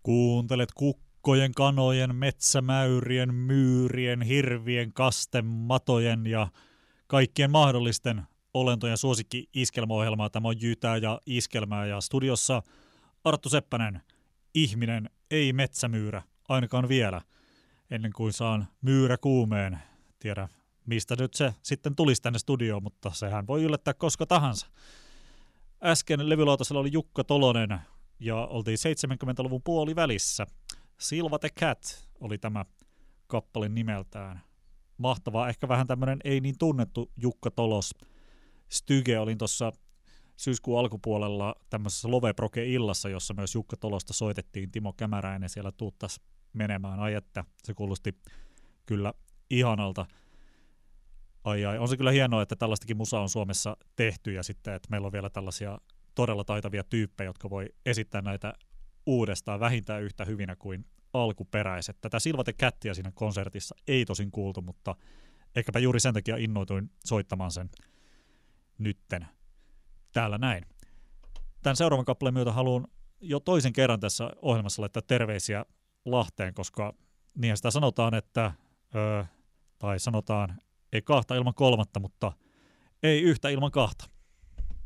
Kuuntelet kukkojen, kanojen, metsämäyrien, myyrien, hirvien, kasten, matojen ja kaikkien mahdollisten olentojen suosikki-iskelmäohjelmaa. Tämä on Jytää ja Iskelmää ja studiossa Arttu Seppänen, ihminen, ei metsämyyrä, ainakaan vielä, ennen kuin saan myyrä kuumeen. Tiedä, mistä nyt se sitten tulisi tänne studioon, mutta sehän voi yllättää koska tahansa. Äsken levylautasella oli Jukka Tolonen ja oltiin 70-luvun puolivälissä. Silva the Cat oli tämä kappale nimeltään. Mahtavaa, ehkä vähän tämmöinen ei niin tunnettu Jukka Tolos. Styge olin tuossa syyskuun alkupuolella tämmöisessä Loveproke-illassa, jossa myös Jukka Tolosta soitettiin. Timo Kämäräinen siellä tuuttas menemään. Ai että, se kuulosti kyllä ihanalta. Ai, on se kyllä hienoa, että tällaistakin musaa on Suomessa tehty ja sitten, että meillä on vielä tällaisia todella taitavia tyyppejä, jotka voi esittää näitä uudestaan vähintään yhtä hyvinä kuin alkuperäiset. Tätä Silva the Catia siinä konsertissa ei tosin kuultu, mutta ehkäpä juuri sen takia innoituin soittamaan sen nytten täällä näin. Tämän seuraavan kappaleen myötä haluan jo toisen kerran tässä ohjelmassa laittaa terveisiä Lahteen, koska niinhän sitä sanotaan, että tai sanotaan ei kahta ilman kolmatta, mutta ei yhtä ilman kahta.